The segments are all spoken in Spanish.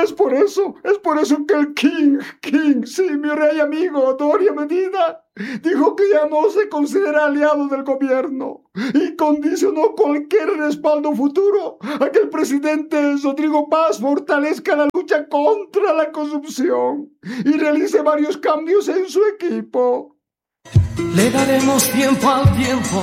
Es por eso que el King, sí, mi rey amigo, Doria Medina, dijo que ya no se considera aliado del gobierno y condicionó cualquier respaldo futuro a que el presidente Rodrigo Paz fortalezca la lucha contra la corrupción y realice varios cambios en su equipo. Le daremos tiempo al tiempo,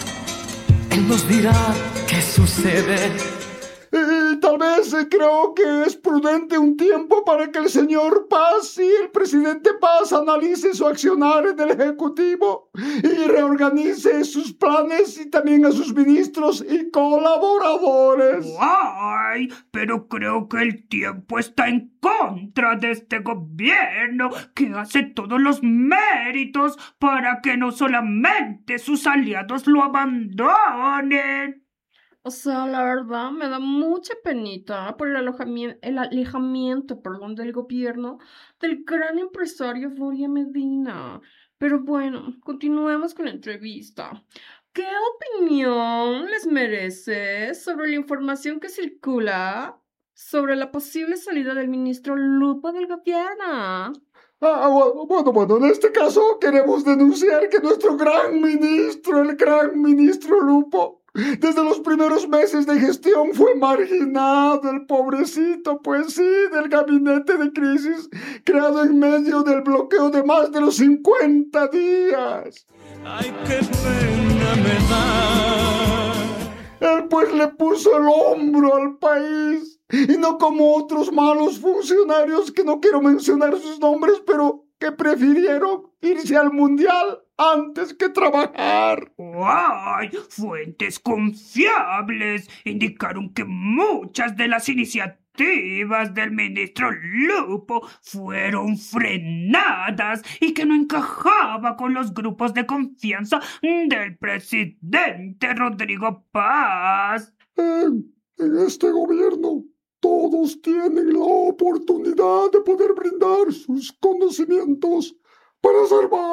él nos dirá qué sucede. Y tal vez creo que es prudente un tiempo para que el señor Paz y el presidente Paz analicen su accionar en el Ejecutivo y reorganice sus planes y también a sus ministros y colaboradores. ¡Ay! Pero creo que el tiempo está en contra de este gobierno que hace todos los méritos para que no solamente sus aliados lo abandonen. O sea, la verdad me da mucha penita por el alejamiento, del gobierno del gran empresario Doria Medina. Pero bueno, continuemos con la entrevista. ¿Qué opinión les merece sobre la información que circula sobre la posible salida del ministro Lupo del gobierno? Bueno, en este caso queremos denunciar que nuestro el gran ministro Lupo, desde los primeros meses de gestión fue marginado, el pobrecito, pues sí, del gabinete de crisis creado en medio del bloqueo de más de los 50 días. ¡Ay, qué pena me da! Él pues le puso el hombro al país y no como otros malos funcionarios que no quiero mencionar sus nombres, pero que prefirieron irse al mundial antes que trabajar. ¡Ay! Fuentes confiables indicaron que muchas de las iniciativas del ministro Lupo fueron frenadas y que no encajaba con los grupos de confianza del presidente Rodrigo Paz. En este gobierno todos tienen la oportunidad de poder brindar sus conocimientos para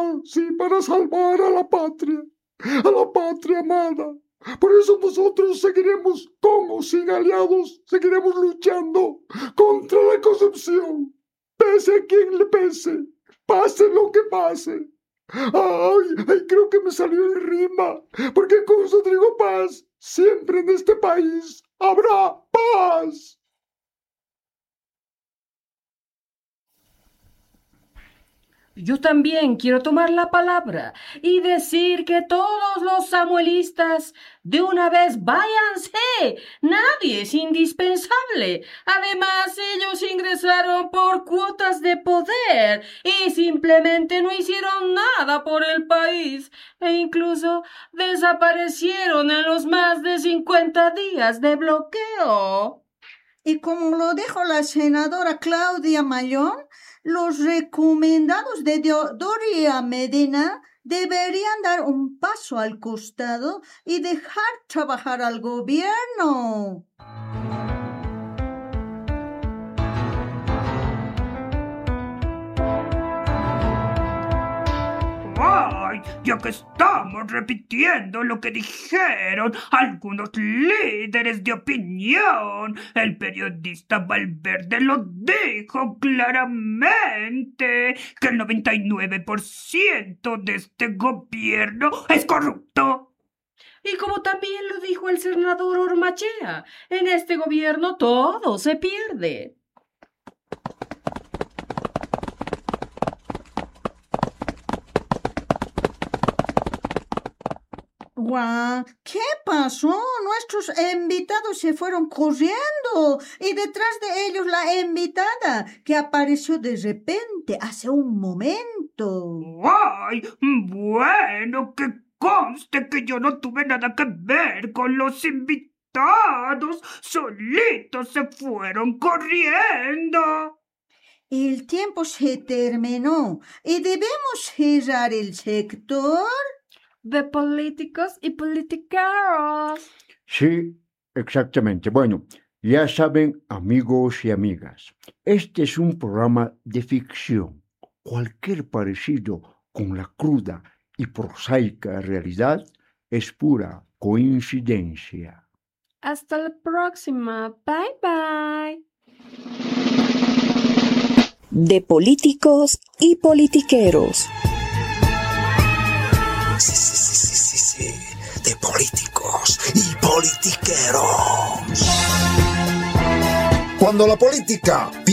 salvar a la patria amada. Por eso nosotros seguiremos, como sin aliados, seguiremos luchando contra la corrupción, pese a quien le pese, pase lo que pase. Ay, creo que me salió en rima, porque con Rodrigo Paz, siempre en este país habrá paz. Yo también quiero tomar la palabra y decir que todos los samuelistas de una vez váyanse. Nadie es indispensable. Además, ellos ingresaron por cuotas de poder y simplemente no hicieron nada por el país e incluso desaparecieron en los más de 50 días de bloqueo. Y como lo dijo la senadora Claudia Mayón, los recomendados de Doria Medina deberían dar un paso al costado y dejar trabajar al gobierno. ¡Ay! Ya que estamos repitiendo lo que dijeron algunos líderes de opinión, el periodista Valverde lo dijo claramente, que el 99% de este gobierno es corrupto. Y como también lo dijo el senador Ormachea, en este gobierno todo se pierde. ¡Guau! ¿Qué pasó? Nuestros invitados se fueron corriendo y detrás de ellos la invitada que apareció de repente hace un momento. ¡Ay! Bueno, que conste que yo no tuve nada que ver con los invitados. Solitos se fueron corriendo. El tiempo se terminó y debemos cerrar el sector de políticos y politiqueros. Sí, exactamente. Bueno, ya saben, amigos y amigas, este es un programa de ficción. Cualquier parecido con la cruda y prosaica realidad es pura coincidencia. Hasta la próxima. Bye bye. de políticos y politiqueros. Sí, de políticos y politiqueros. Cuando la política